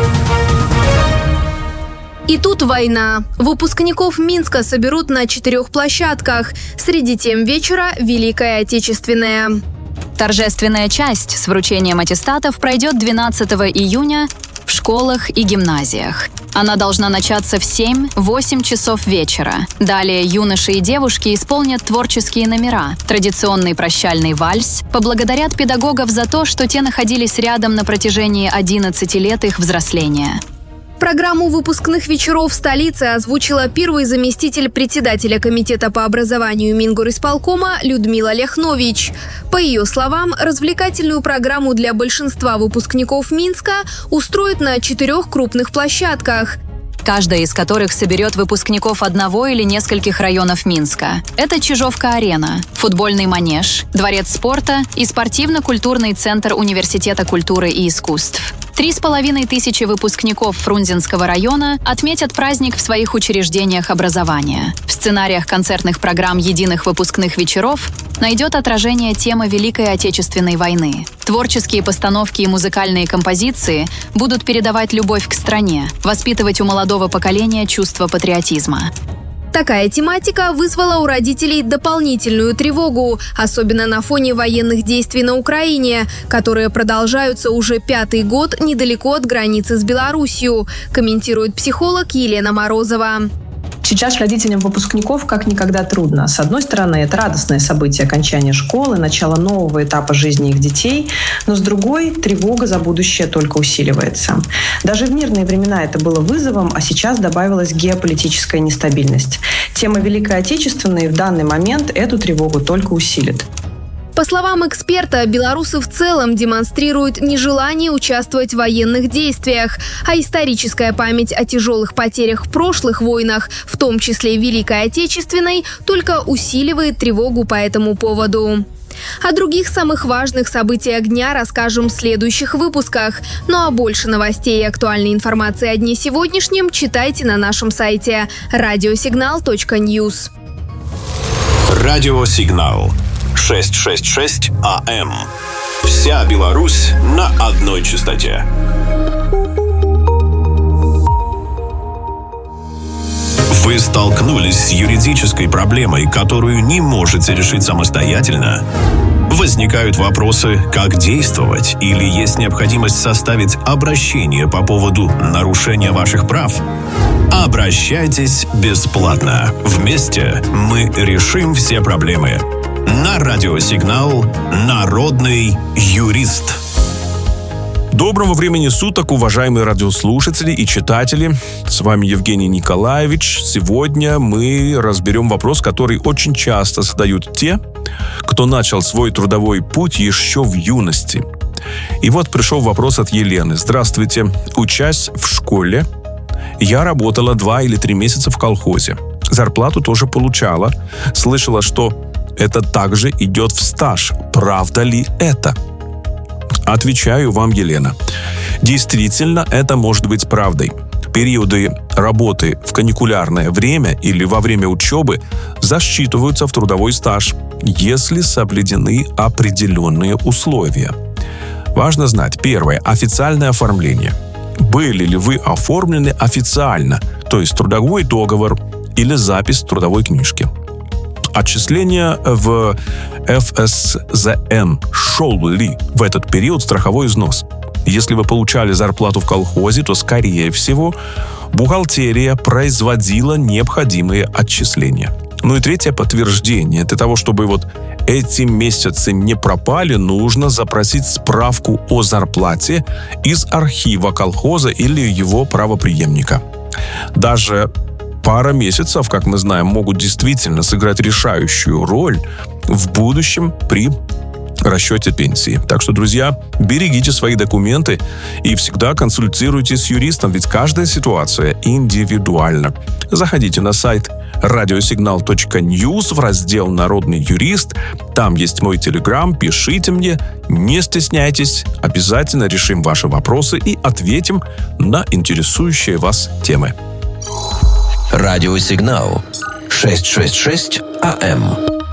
И тут война. Выпускников Минска соберут на четырех площадках. Среди тем вечера Великая Отечественная. Торжественная часть с вручением аттестатов пройдет двенадцатого июня в школах и гимназиях. Она должна начаться в семь-восемь часов вечера. Далее юноши и девушки исполнят творческие номера, традиционный прощальный вальс, поблагодарят педагогов за то, что те находились рядом на протяжении одиннадцати лет их взросления. Программу выпускных вечеров в столице озвучила первый заместитель председателя комитета по образованию Мингорисполкома Людмила Ляхнович. По ее словам, развлекательную программу для большинства выпускников Минска устроят на четырех крупных площадках, каждая из которых соберет выпускников одного или нескольких районов Минска. Это Чижовка-арена, футбольный манеж, дворец спорта и спортивно-культурный центр Университета культуры и искусств. Три с половиной тысячи выпускников Фрунзенского района отметят праздник в своих учреждениях образования. В сценариях концертных программ единых выпускных вечеров найдет отражение тема Великой Отечественной войны. Творческие постановки и музыкальные композиции будут передавать любовь к стране, воспитывать у молодого поколения чувство патриотизма. Такая тематика вызвала у родителей дополнительную тревогу, особенно на фоне военных действий на Украине, которые продолжаются уже пятый год недалеко от границы с Белоруссией, комментирует психолог Елена Морозова. Сейчас родителям выпускников как никогда трудно. С одной стороны, это радостное событие окончания школы, начало нового этапа жизни их детей, но с другой, тревога за будущее только усиливается. Даже в мирные времена это было вызовом, а сейчас добавилась геополитическая нестабильность. Тема Великой Отечественной в данный момент эту тревогу только усилит. По словам эксперта, белорусы в целом демонстрируют нежелание участвовать в военных действиях, а историческая память о тяжелых потерях в прошлых войнах, в том числе Великой Отечественной, только усиливает тревогу по этому поводу. О других самых важных событиях дня расскажем в следующих выпусках. Ну а больше новостей и актуальной информации о дне сегодняшнем читайте на нашем сайте радиосигнал точка ньюс. Радиосигнал. шестьсот шестьдесят шесть АМ. Вся Беларусь на одной частоте. Вы столкнулись с юридической проблемой, которую не можете решить самостоятельно? Возникают вопросы, как действовать, или есть необходимость составить обращение по поводу нарушения ваших прав? Обращайтесь бесплатно. Вместе мы решим все проблемы. На радиосигнал «Народный юрист». Доброго времени суток, уважаемые радиослушатели и читатели. С вами Евгений Николаевич. Сегодня мы разберем вопрос, который очень часто задают те, кто начал свой трудовой путь еще в юности. И вот пришел вопрос от Елены. Здравствуйте. Учась в школе, я работала два или три месяца в колхозе. Зарплату тоже получала. Слышала, что это также идет в стаж. Правда ли это? Отвечаю вам, Елена. Действительно, это может быть правдой. Периоды работы в каникулярное время или во время учебы засчитываются в трудовой стаж, если соблюдены определенные условия. Важно знать, первое, официальное оформление. Были ли вы оформлены официально, то есть трудовой договор или запись в трудовой книжке? Отчисления в эф эс зэ эн. Шел ли в этот период страховой взнос? Если вы получали зарплату в колхозе, то, скорее всего, бухгалтерия производила необходимые отчисления. Ну и третье, подтверждение. Для того, чтобы вот эти месяцы не пропали, нужно запросить справку о зарплате из архива колхоза или его правопреемника. Даже пара месяцев, как мы знаем, могут действительно сыграть решающую роль в будущем при расчете пенсии. Так что, друзья, берегите свои документы и всегда консультируйтесь с юристом, ведь каждая ситуация индивидуальна. Заходите на сайт радиосигнал точка ньюс в раздел «Народный юрист». Там есть мой телеграм, пишите мне, не стесняйтесь, обязательно решим ваши вопросы и ответим на интересующие вас темы. Радиосигнал шестьсот шестьдесят шесть а эм.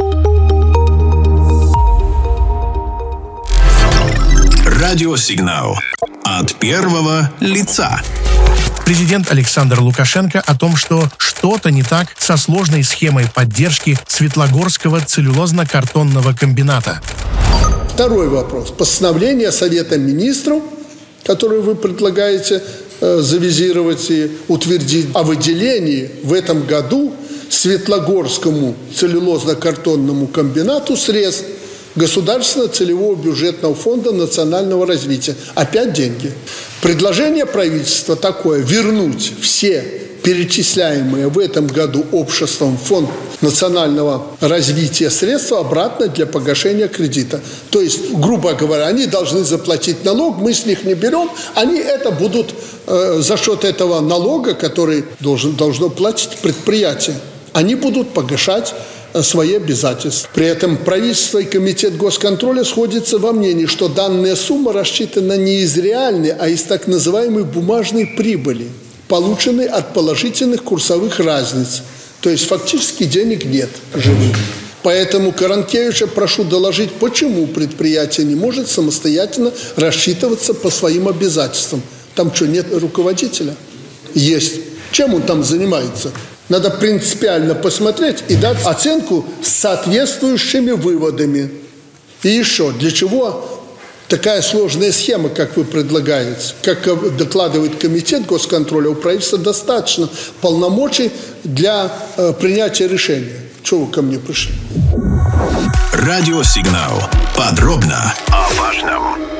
Радиосигнал от первого лица. Президент Александр Лукашенко о том, что что-то не так со сложной схемой поддержки Светлогорского целлюлозно-картонного комбината. Второй вопрос. Постановление Совета Министров, которое вы предлагаете э, завизировать и утвердить, о выделении в этом году Светлогорскому целлюлозно-картонному комбинату средств Государственного целевого бюджетного фонда национального развития. Опять деньги. Предложение правительства такое: вернуть все перечисляемые в этом году обществом в фонд национального развития средства обратно для погашения кредита. То есть, грубо говоря, они должны заплатить налог, мы с них не берем, они это будут э, за счет этого налога, который должен, должно платить предприятие, они будут погашать свои обязательства. При этом правительство и комитет госконтроля сходятся во мнении, что данная сумма рассчитана не из реальной, а из так называемой бумажной прибыли, полученной от положительных курсовых разниц. То есть фактически денег нет живых. Поэтому Каранкевича прошу доложить, почему предприятие не может самостоятельно рассчитываться по своим обязательствам. Там что, нет руководителя? Есть. Чем он там занимается? Надо принципиально посмотреть и дать оценку с соответствующими выводами. И еще, для чего такая сложная схема, как вы предлагаете? Как докладывает комитет госконтроля, у правительства достаточно полномочий для э, принятия решения. Чего вы ко мне пришли? Радиосигнал. Подробно о важном.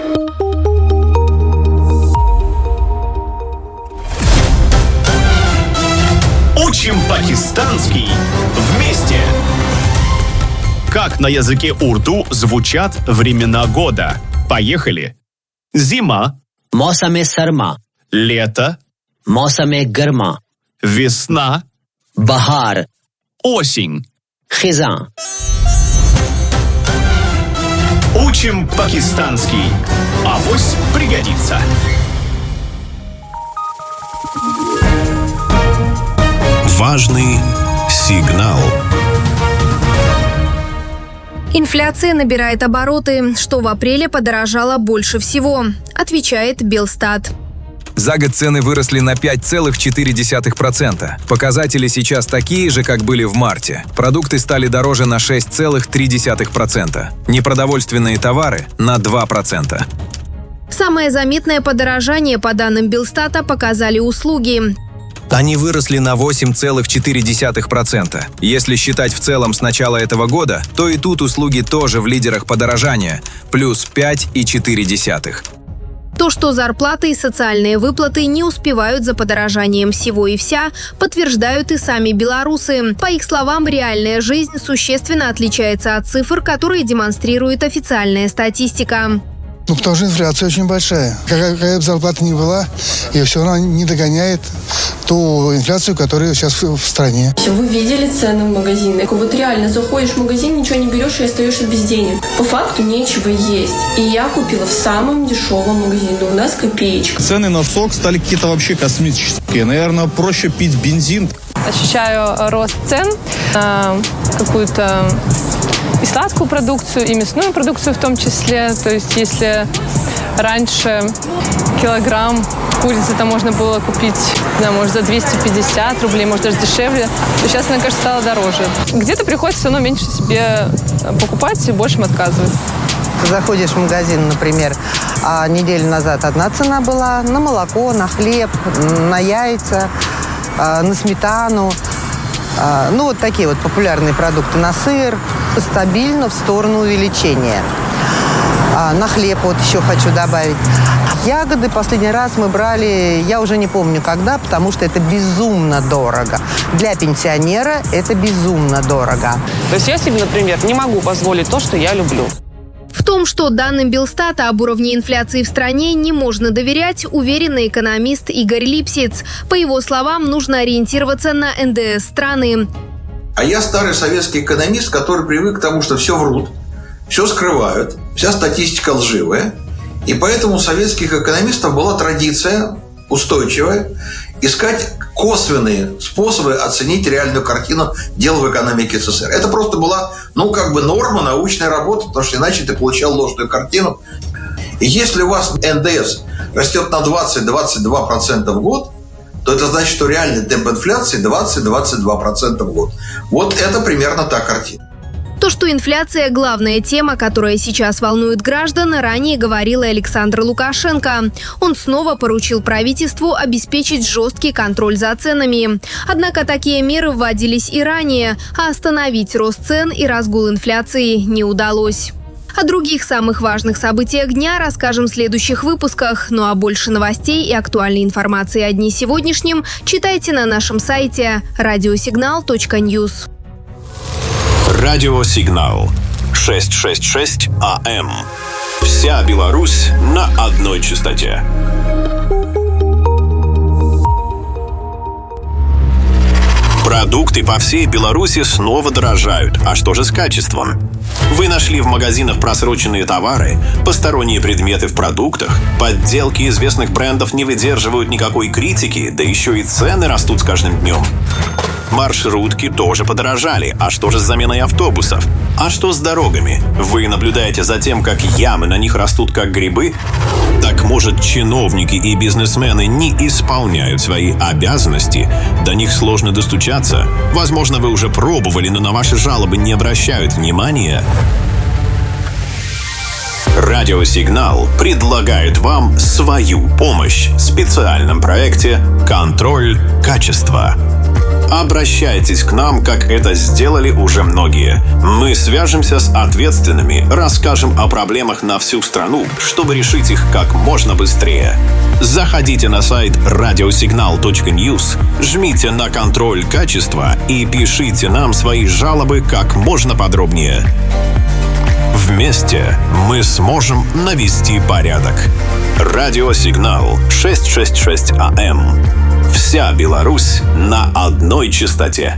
Учим пакистанский вместе. Как на языке урду звучат времена года? Поехали. Зима. Мосаме сарма. Лето. Мосаме гарма. Весна. Бахар. Осень. Хизан. Учим пакистанский. Авось пригодится. Важный сигнал. Инфляция набирает обороты, что в апреле подорожало больше всего, отвечает Белстат. За год цены выросли на пять целых четыре десятых процента. Показатели сейчас такие же, как были в марте. Продукты стали дороже на шесть целых три десятых процента. Непродовольственные товары – на два процента. Самое заметное подорожание, по данным Белстата, показали услуги. Они выросли на восемь целых четыре десятых процента. Если считать в целом с начала этого года, то и тут услуги тоже в лидерах подорожания – плюс пять целых четыре десятых процента. То, что зарплаты и социальные выплаты не успевают за подорожанием всего и вся, подтверждают и сами белорусы. По их словам, реальная жизнь существенно отличается от цифр, которые демонстрирует официальная статистика. Ну, потому что инфляция очень большая. Какая, какая бы зарплата ни была, ее все равно не догоняет ту инфляцию, которая сейчас в, в стране. Вы видели цены в магазинах? Вот реально заходишь в магазин, ничего не берешь и остаешься без денег. По факту нечего есть. И я купила в самом дешевом магазине. У нас копеечка. Цены на сок стали какие-то вообще космические. Наверное, проще пить бензин. Ощущаю рост цен на какую-то и сладкую продукцию, и мясную продукцию в том числе. То есть если раньше килограмм курицы там можно было купить, да, может, за двести пятьдесят рублей, может, даже дешевле, то сейчас, мне кажется, стало дороже. Где-то приходится все равно меньше себе покупать и большим отказывать. Заходишь в магазин, например, а неделю назад одна цена была на молоко, на хлеб, на яйца, на сметану. Ну, вот такие вот популярные продукты, на сыр. Стабильно в сторону увеличения. На хлеб вот еще хочу добавить. Ягоды последний раз мы брали, я уже не помню когда, потому что это безумно дорого. Для пенсионера это безумно дорого. То есть я себе, например, не могу позволить то, что я люблю. В том, что данным Белстата об уровне инфляции в стране не можно доверять, уверен экономист Игорь Липсиц. По его словам, нужно ориентироваться на эн дэ эс страны. А я старый советский экономист, который привык к тому, что все врут, все скрывают, вся статистика лживая. И поэтому у советских экономистов была традиция устойчивая искать косвенные способы оценить реальную картину дел в экономике эс эс эс эр. Это просто была, ну, как бы норма научной работы, потому что иначе ты получал ложную картину. И если у вас эн дэ эс растет на двадцать-двадцать два процента в год, то это значит, что реальный темп инфляции двадцать-двадцать два процента в год. Вот это примерно та картина. То, что инфляция – главная тема, которая сейчас волнует граждан, ранее говорил и Александр Лукашенко. Он снова поручил правительству обеспечить жесткий контроль за ценами. Однако такие меры вводились и ранее, а остановить рост цен и разгул инфляции не удалось. О других самых важных событиях дня расскажем в следующих выпусках. Ну а больше новостей и актуальной информации о дне сегодняшнем читайте на нашем сайте радиосигнал точка ньюс. Радиосигнал шестьсот шестьдесят шесть а эм. Вся Беларусь на одной частоте. Продукты по всей Беларуси снова дорожают. А что же с качеством? Вы нашли в магазинах просроченные товары, посторонние предметы в продуктах, подделки известных брендов не выдерживают никакой критики, да еще и цены растут с каждым днем. Маршрутки тоже подорожали. А что же с заменой автобусов? А что с дорогами? Вы наблюдаете за тем, как ямы на них растут как грибы? Так может, чиновники и бизнесмены не исполняют свои обязанности? До них сложно достучаться? Возможно, вы уже пробовали, но на ваши жалобы не обращают внимания? Радиосигнал предлагает вам свою помощь в специальном проекте «Контроль качества». Обращайтесь к нам, как это сделали уже многие. Мы свяжемся с ответственными, расскажем о проблемах на всю страну, чтобы решить их как можно быстрее. Заходите на сайт радиосигнал точка ньюс, жмите на контроль качества и пишите нам свои жалобы как можно подробнее. Вместе мы сможем навести порядок. Радиосигнал шестьсот шестьдесят шесть а эм. Вся Беларусь на одной частоте.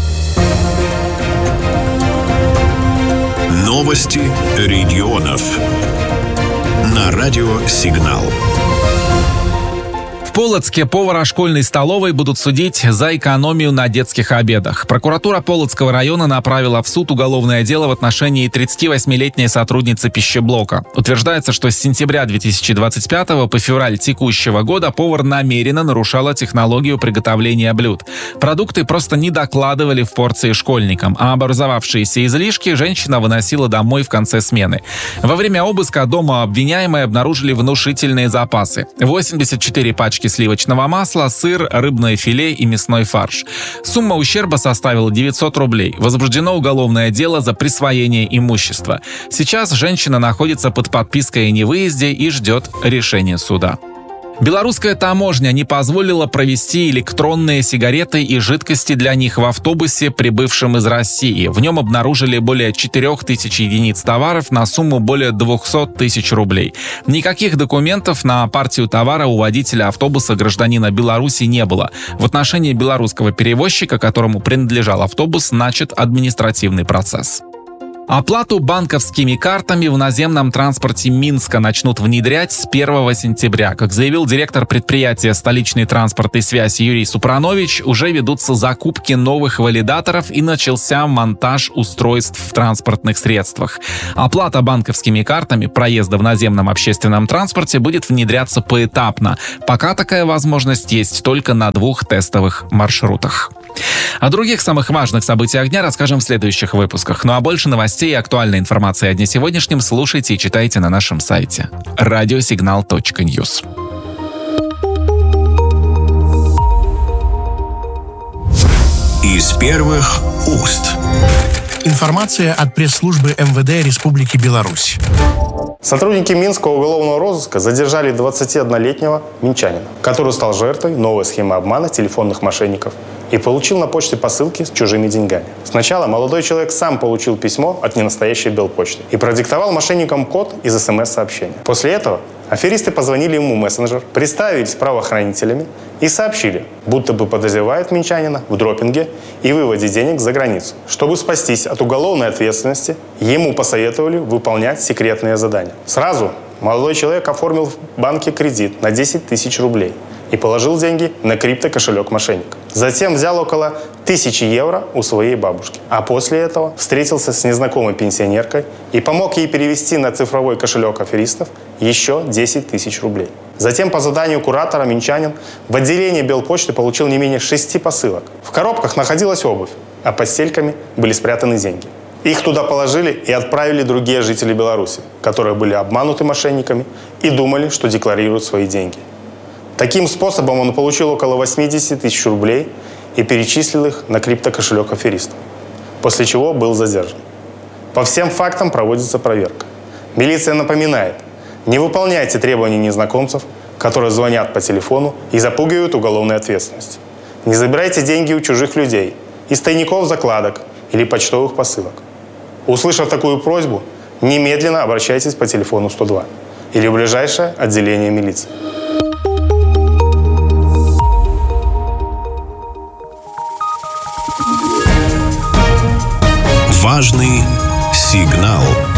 Новости регионов на Радиосигнал. В Полоцке повара школьной столовой будут судить за экономию на детских обедах. Прокуратура Полоцкого района направила в суд уголовное дело в отношении тридцативосьмилетней сотрудницы пищеблока. Утверждается, что с сентября две тысячи двадцать пятого по февраль текущего года повар намеренно нарушала технологию приготовления блюд. Продукты просто не докладывали в порции школьникам, а образовавшиеся излишки женщина выносила домой в конце смены. Во время обыска дома обвиняемой обнаружили внушительные запасы. восемьдесят четыре пачки бочки сливочного масла, сыр, рыбное филе и мясной фарш. Сумма ущерба составила девятьсот рублей. Возбуждено уголовное дело за присвоение имущества. Сейчас женщина находится под подпиской о невыезде и ждет решения суда. Белорусская таможня не позволила провести электронные сигареты и жидкости для них в автобусе, прибывшем из России. В нем обнаружили более четырех тысяч единиц товаров на сумму более двухсот тысяч рублей. Никаких документов на партию товара у водителя автобуса гражданина Беларуси не было. В отношении белорусского перевозчика, которому принадлежал автобус, начат административный процесс. Оплату банковскими картами в наземном транспорте Минска начнут внедрять с первого сентября. Как заявил директор предприятия «Столичный транспорт и связь» Юрий Супранович, уже ведутся закупки новых валидаторов и начался монтаж устройств в транспортных средствах. Оплата банковскими картами проезда в наземном общественном транспорте будет внедряться поэтапно. Пока такая возможность есть только на двух тестовых маршрутах. О других самых важных событиях дня расскажем в следующих выпусках. Ну а больше новостей и актуальной информации о дне сегодняшнем слушайте и читайте на нашем сайте радиосигнал точка ньюс. Из первых уст. Информация от пресс-службы эм вэ дэ Республики Беларусь. Сотрудники Минского уголовного розыска задержали двадцатиоднолетнего минчанина, который стал жертвой новой схемы обмана телефонных мошенников и получил на почте посылки с чужими деньгами. Сначала молодой человек сам получил письмо от ненастоящей Белпочты и продиктовал мошенникам код из эс эм эс-сообщения. После этого аферисты позвонили ему в мессенджер, представились правоохранителями и сообщили, будто бы подозревают минчанина в дропинге и выводе денег за границу. Чтобы спастись от уголовной ответственности, ему посоветовали выполнять секретные задания. Сразу молодой человек оформил в банке кредит на десять тысяч рублей и положил деньги на криптокошелек мошенника. Затем взял около тысячи евро у своей бабушки. А после этого встретился с незнакомой пенсионеркой и помог ей перевести на цифровой кошелек аферистов еще десять тысяч рублей. Затем по заданию куратора минчанин в отделении Белпочты получил не менее шести посылок. В коробках находилась обувь, а под стельками были спрятаны деньги. Их туда положили и отправили другие жители Беларуси, которые были обмануты мошенниками и думали, что декларируют свои деньги. Таким способом он получил около восемьдесят тысяч рублей и перечислил их на криптокошелек аферистов, после чего был задержан. По всем фактам проводится проверка. Милиция напоминает, не выполняйте требования незнакомцев, которые звонят по телефону и запугивают уголовной ответственностью. Не забирайте деньги у чужих людей, из тайников закладок или почтовых посылок. Услышав такую просьбу, немедленно обращайтесь по телефону сто два или в ближайшее отделение милиции. Важный сигнал.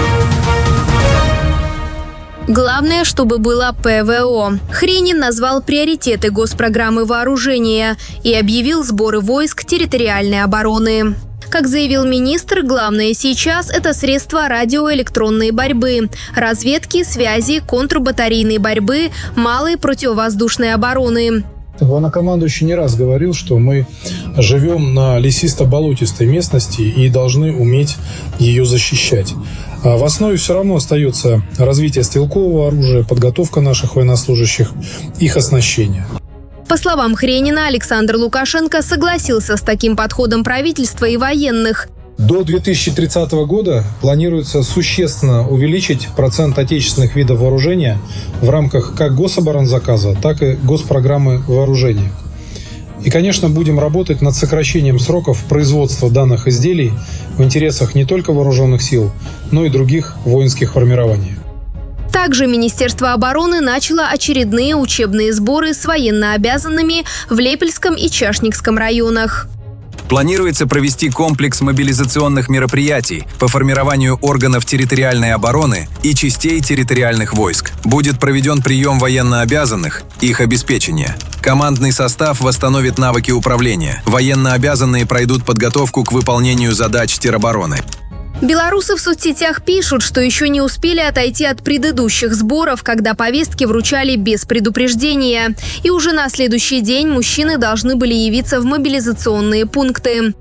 Главное, чтобы было пэ вэ о. Хренин назвал приоритеты госпрограммы вооружения и объявил сборы войск территориальной обороны. Как заявил министр, главное сейчас – это средства радиоэлектронной борьбы, разведки, связи, контрбатарейной борьбы, малой противовоздушной обороны. Главнокомандующий не раз говорил, что мы живем на лесисто-болотистой местности и должны уметь ее защищать. А в основе все равно остается развитие стрелкового оружия, подготовка наших военнослужащих, их оснащение. По словам Хренина, Александр Лукашенко согласился с таким подходом правительства и военных. До две тысячи тридцатого года планируется существенно увеличить процент отечественных видов вооружения в рамках как гособоронзаказа, так и госпрограммы вооружения. И, конечно, будем работать над сокращением сроков производства данных изделий в интересах не только вооруженных сил, но и других воинских формирований. Также Министерство обороны начало очередные учебные сборы с военнообязанными в Лепельском и Чашникском районах. Планируется провести комплекс мобилизационных мероприятий по формированию органов территориальной обороны и частей территориальных войск. Будет проведен прием военнообязанных, их обеспечение. Командный состав восстановит навыки управления. Военнообязанные пройдут подготовку к выполнению задач теробороны. Белорусы в соцсетях пишут, что еще не успели отойти от предыдущих сборов, когда повестки вручали без предупреждения. И уже на следующий день мужчины должны были явиться в мобилизационные пункты.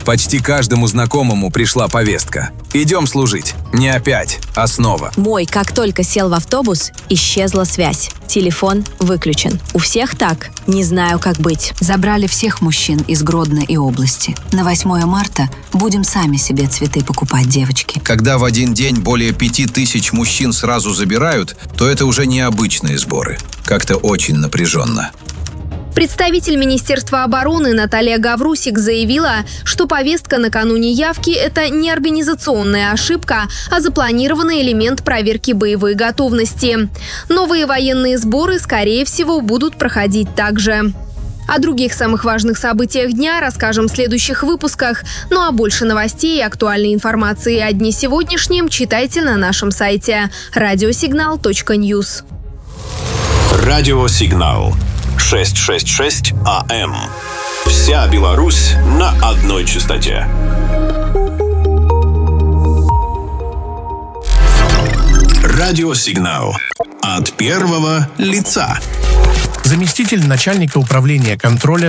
Почти каждому знакомому пришла повестка. Идем служить. Не опять, а снова. Мой, как только сел в автобус, исчезла связь. Телефон выключен. У всех так. Не знаю, как быть. Забрали всех мужчин из Гродно и области. На восьмое марта будем сами себе цветы покупать, девочки. Когда в один день более пяти тысяч мужчин сразу забирают, то это уже необычные сборы. Как-то очень напряженно. Представитель Министерства обороны Наталья Гаврусик заявила, что повестка накануне явки – это не организационная ошибка, а запланированный элемент проверки боевой готовности. Новые военные сборы, скорее всего, будут проходить так же. О других самых важных событиях дня расскажем в следующих выпусках. Ну а больше новостей и актуальной информации о дне сегодняшнем читайте на нашем сайте радиосигнал точка ньюс. Радиосигнал. шестьсот шестьдесят шесть АМ. Вся Беларусь на одной частоте. Радиосигнал. От первого лица. Заместитель начальника управления контроля